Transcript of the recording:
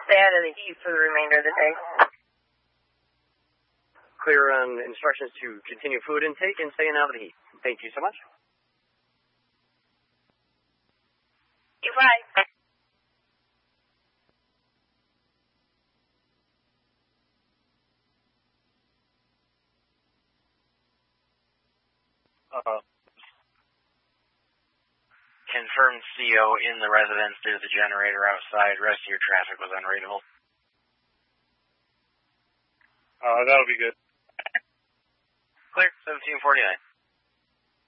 stay out of the heat for the remainder of the day. Clear on instructions to continue fluid intake and staying out of the heat. Thank you so much. You're right. Confirmed CO in the residence due to the generator outside. Rest of your traffic was unreadable. That'll be good. Clear, 1749.